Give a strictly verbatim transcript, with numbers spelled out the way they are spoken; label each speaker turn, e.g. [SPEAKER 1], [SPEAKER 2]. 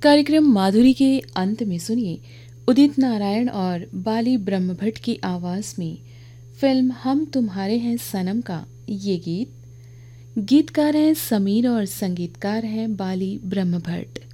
[SPEAKER 1] कार्यक्रम माधुरी के अंत में सुनिए उदित नारायण और बाली ब्रह्मभट्ट की आवाज़ में फिल्म हम तुम्हारे हैं सनम का ये गीत। गीतकार हैं समीर और संगीतकार हैं बाली ब्रह्मभट्ट।